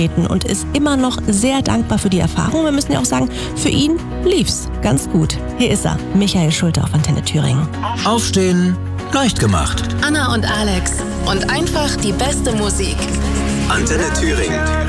aufgetreten und ist immer noch sehr dankbar für die Erfahrung. Wir müssen ja auch sagen, für ihn lief's ganz gut. Hier ist er, Michael Schulte auf Antenne Thüringen. Aufstehen, leicht gemacht. Anna und Alex und einfach die beste Musik. Antenne Thüringen.